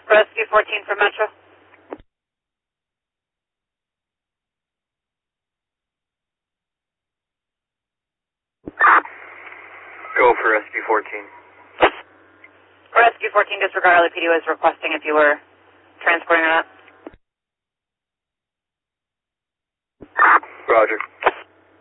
Rescue 14 for Metro. Go for Rescue 14. Rescue 14, disregard LAPD was requesting if you were transporting or not. Roger.